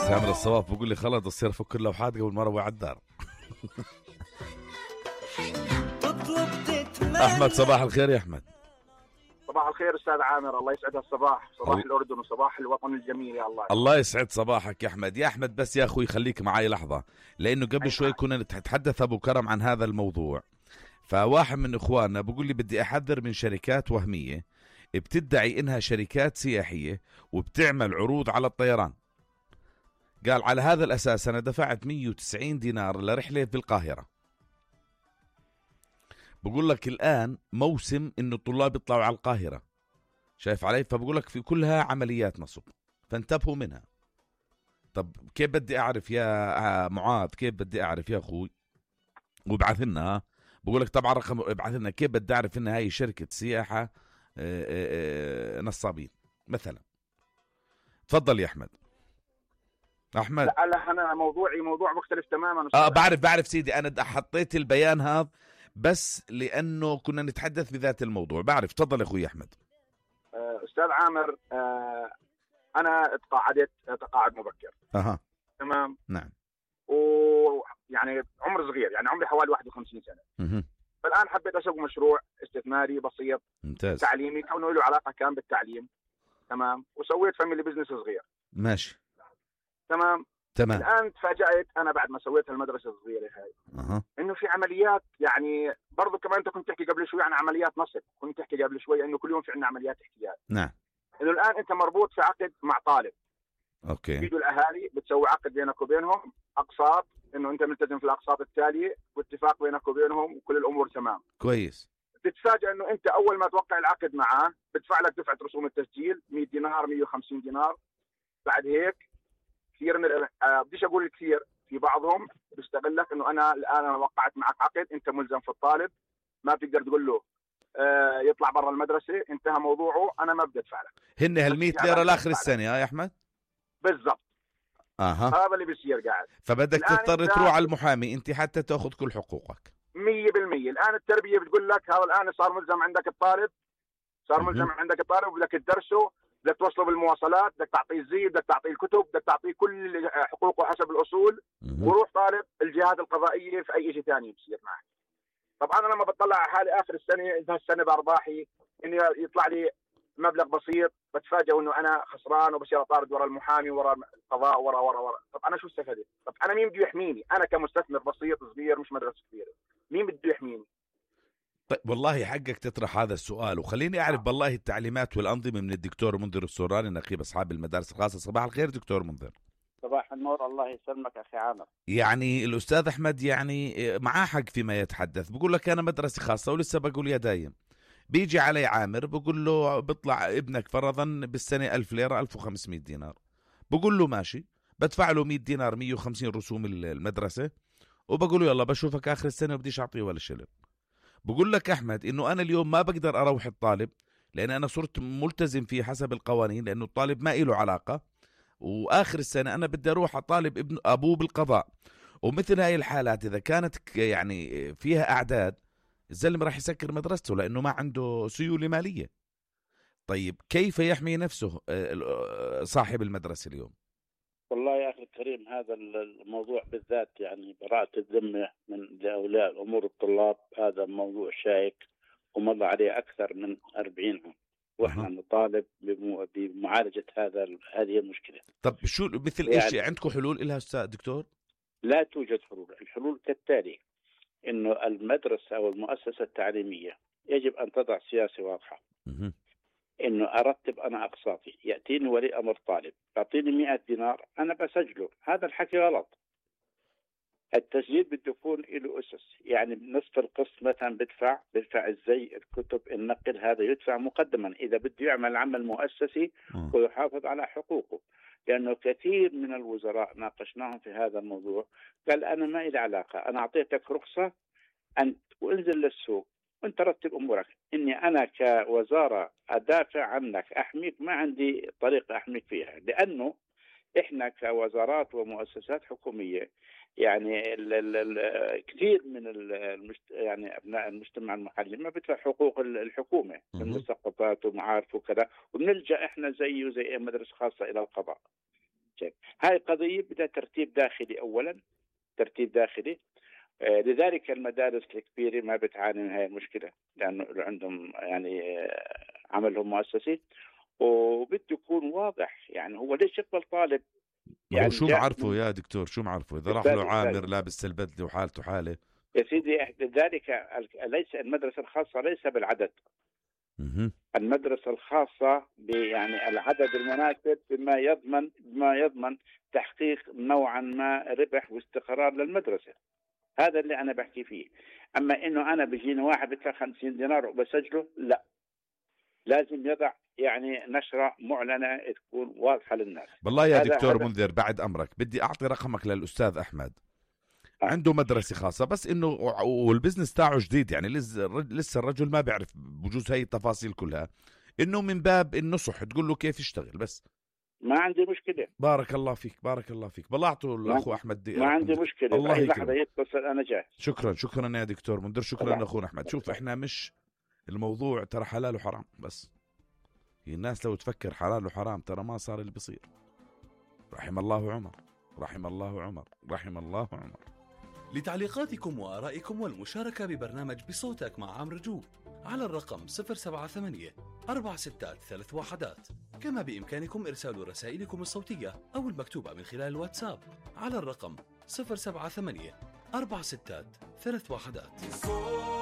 سامر الصواف بقول لي خلص تصير فك اللوحات قبل ما اروح على الدار. احمد صباح الخير يا احمد. صباح الخير استاذ عامر، الله يسعد الصباح، صباح الاردن وصباح الوطن الجميل. يا الله الله يسعد صباحك يا احمد. يا احمد بس يا اخوي خليك معي لحظه، لانه قبل شوي كنا نتحدث ابو كرم عن هذا الموضوع، فواحد من اخواننا بقول لي بدي احذر من شركات وهميه بتدعي انها شركات سياحيه وبتعمل عروض على الطيران. قال على هذا الاساس انا دفعت 190 دينار لرحله في القاهره. بقول لك الان موسم انه الطلاب يطلعوا على القاهره، شايف علي؟ فبقول لك في كلها عمليات نصب، فانتبهوا منها. طب كيف بدي اعرف يا معاذ؟ كيف بدي اعرف يا اخوي؟ وابعث لنا. بقول لك طبعا رقم ابعث لنا. كيف بدي اعرف انها هي شركه سياحه نصابين مثلا؟ تفضل يا احمد. احمد لا انا موضوعي موضوع مختلف تماما. بعرف سيدي، انا حطيت البيان هذا بس لانه كنا نتحدث بذات الموضوع. بعرف. تفضل يا اخوي احمد. استاذ عامر، انا تقاعدت تقاعد مبكر. تمام. نعم. ويعني عمر صغير، يعني عمري حوالي 51 سنه. فالان حبيت اسوي مشروع استثماري بسيط ممتاز تعليمي، كونه له علاقه كان بالتعليم. تمام. وسويت فاميلي بزنس صغير. ماشي. تمام. الان تفاجأت انا بعد ما سويت المدرسه الصغيره هاي انه في عمليات، يعني برضو كمان انت كنت تحكي قبل شوي عن عمليات نصب، كنت تحكي قبل شوي انه كل يوم في عندنا عمليات احتيال. نعم. انه الان انت مربوط في عقد مع طالب. اوكي. بيجوا الاهالي بتسوي عقد بينك وبينهم، اقساط، انه انت ملتزم في الاقساط التاليه، واتفاق بينك وبينهم وكل الامور تمام. كويس. تتفاجئ انه انت اول ما توقع العقد معاه بدفع لك دفعه رسوم التسجيل 100 دينار 150 دينار. بعد هيك كثير من بديش اقول كثير، في بعضهم بيستغلك انه انا وقعت معك عقد، انت ملزم في الطالب، ما بتقدر تقول له يطلع برا المدرسه، انتهى موضوعه، انا ما بدي ادفع لك. هن هال100 ليره لاخر السنه يا احمد. بالضبط. هذا اللي بيصير قاعد. فبدك تضطر تروح على المحامي انت حتى تاخذ كل حقوقك 100%. الان التربيه بتقول لك هذا الان صار ملزم عندك الطالب، صار ملزم عندك الطالب، وبدك تدرسه، بدك توصله بالمواصلات، بدك تعطيه الزي، بدك تعطيه الكتب، بدك تعطيه كل حقوقه حسب الاصول. وروح طالب الجهات القضائيه في اي شيء ثاني بصير معك. طبعا انا لما بطلع على حالي اخر السنه، انتهى السنه بارباحي، انه يطلع لي مبلغ بسيط، بتفاجئ انه انا خسران وبصير اطارد ورا المحامي ورا القضاء ورا. طب انا شو استفدت؟ طب انا مين بده يحميني؟ انا كمستثمر بسيط صغير مش مدرسه كبيره، مين بده يحميني؟ طيب والله حقك تطرح هذا السؤال، وخليني أعرف بالله التعليمات والأنظمة من الدكتور منذر السوراني نقيب أصحاب المدارس الخاصة. صباح الخير دكتور منذر. صباح النور، الله يسلمك أخي عامر. يعني الأستاذ أحمد يعني معاه حق فيما يتحدث. بقول لك أنا مدرسة خاصة ولسه بقول يا دايم. بيجي علي عامر بقول له بيطلع ابنك فرضا بالسنة 1000 ليرة 1500 دينار. بقول له ماشي، بدفع له 100 دينار 150 رسوم المدرسة، وبقول له يلا بشوفك آخر السنة وبديش أعطيه ولا شلل. بقول لك أحمد إنه أنا اليوم ما بقدر أروح الطالب، لأن أنا صرت ملتزم فيه حسب القوانين، لأنه الطالب ما إله علاقة، وآخر السنة أنا بدي أروح أطالب ابن أبوه بالقضاء. ومثل هاي الحالات إذا كانت يعني فيها أعداد، الزلم راح يسكر مدرسته لأنه ما عنده سيولة مالية. طيب كيف يحمي نفسه صاحب المدرسة اليوم؟ والله يا أخي الكريم، هذا الموضوع بالذات يعني براءة الذمة من لأولياء أمور الطلاب، هذا موضوع شائك ومضى عليه أكثر من 40 عام، وإحنا نطالب بمعالجة هذه المشكلة. طب شو مثل يعني إيش عندكم حلول لها أستاذ دكتور؟ لا توجد حلول. الحلول كالتالي: إنه المدرسة أو المؤسسة التعليمية يجب أن تضع سياسة واضحة. إنه أرتب أنا أقساطي، يأتيني ولي أمر طالب يعطيني 100 دينار، أنا بسجله. هذا الحكي غلط. التسجيل بده يكون له أسس، يعني نصف القسط مثلا بدفع الزي، الكتب، النقل، هذا يدفع مقدما إذا بده يعمل عمل مؤسسي ويحافظ على حقوقه. لأنه كثير من الوزراء ناقشناهم في هذا الموضوع، قال أنا ما إلي علاقة، أنا أعطيتك رخصة أن وانزل للسوق وانت رتب امورك. اني انا كوزاره ادافع عنك احميك، ما عندي طريقه احميك فيها، لانه احنا كوزارات ومؤسسات حكوميه يعني كثير من يعني ابناء المجتمع المحلي ما بدفع حقوق الحكومه من مثقفات ومعارف وكذا، وبنلجا احنا زيه زي مدرسه خاصه الى القضاء. المدرستين. هاي قضية بدها ترتيب داخلي أولا، ترتيب داخلي. لذلك المدارس الكبيرة ما بتعاني من هاي المشكلة، لأنه عندهم يعني عملهم مؤسسي، وبده يكون واضح. يعني هو ليش يقبل طالب؟ يعني هو شو معرفه يا دكتور، شو معرفه إذا راح له عامر لابس البدلة وحالته حالة يا سيدي؟ لذلك ليس المدرسة الخاصة ليس بالعدد. المدرسة الخاصة يعني العدد المناسب بما يضمن تحقيق نوعا ما ربح واستقرار للمدرسة. هذا اللي أنا بحكي فيه. أما إنه أنا بيجيني واحد بدفع 50 دينار وبسجله، لا، لازم يضع يعني نشرة معلنة تكون واضحة للناس. والله يا دكتور منذر بعد أمرك بدي أعطي رقمك للأستاذ أحمد. عنده مدرسة خاصة، بس إنه والبزنس تاعه جديد، يعني لسه الرجل ما بيعرف بجوز هاي التفاصيل كلها، إنه من باب النصح تقول له كيف يشتغل بس. ما عندي مشكلة. بارك الله فيك، بارك الله فيك. بلعته الأخو أحمد ما عندي مشكلة. الله لحظة يتصل أنا جاهز. شكرا يا دكتور منذر، شكرا أخونا أحمد. شوف إحنا مش الموضوع ترى حلال وحرام، بس الناس لو تفكر حلال وحرام ترى ما صار اللي بيصير. رحم الله عمر، رحم الله عمر، رحم الله عمر. لتعليقاتكم وآرائكم والمشاركة ببرنامج بصوتك مع عمرو جو على الرقم 078-463-1. كما بإمكانكم إرسال رسائلكم الصوتية أو المكتوبة من خلال الواتساب على الرقم 078-463-1.